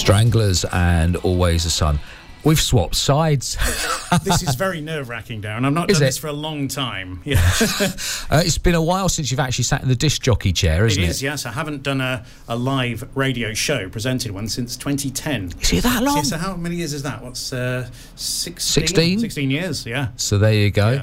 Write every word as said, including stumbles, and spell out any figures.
Stranglers and Always the Sun. We've swapped sides. This is very nerve-wracking, Darren. I've not Is done it? this for a long time. Yeah. uh, it's been a while since you've actually sat in the disc jockey chair, isn't it? It is, yes. I haven't done a, a live radio show, presented one, since twenty ten. Is it that long? So how many years is that? What's uh, sixteen? sixteen? sixteen years, yeah. So there you go. Yeah.